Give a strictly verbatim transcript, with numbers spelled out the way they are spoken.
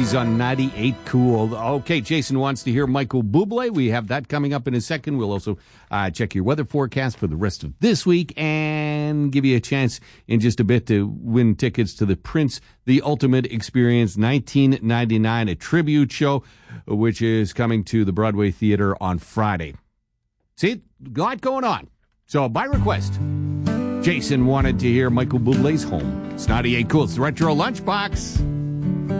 Breeze on ninety-eight Cool. Okay, Jason wants to hear Michael Bublé. We have that coming up in a second. We'll also uh, check your weather forecast for the rest of this week and give you a chance in just a bit to win tickets to the Prince The Ultimate Experience nineteen ninety-nine, a tribute show, which is coming to the Broadway Theater on Friday. See, a lot going on. So, by request, Jason wanted to hear Michael Bublé's Home. It's ninety-eight Cool. It's the Retro Lunchbox.